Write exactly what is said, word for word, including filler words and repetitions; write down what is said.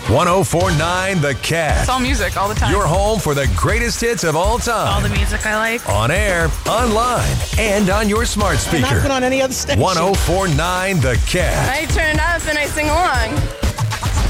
one oh four point nine The Cat. It's all music all the time. Your home for the greatest hits of all time. All the music I like. On air, online, and on your smart speaker. Not been on any other station. one oh four point nine The Cat. I turn it up and I sing along.